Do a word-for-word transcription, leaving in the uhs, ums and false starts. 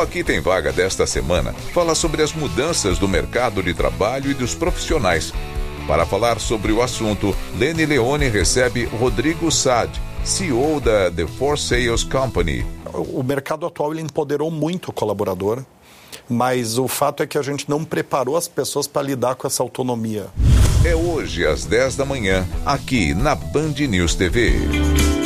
Aqui Tem Vaga desta semana fala sobre as mudanças do mercado de trabalho e dos profissionais. Para falar sobre o assunto, Lene Leone recebe Rodrigo Saad, C E O da The For Sales Company. O mercado atual ele empoderou muito o colaborador, mas o fato é que a gente não preparou as pessoas para lidar com essa autonomia. É hoje às dez da manhã, aqui na Band News T V.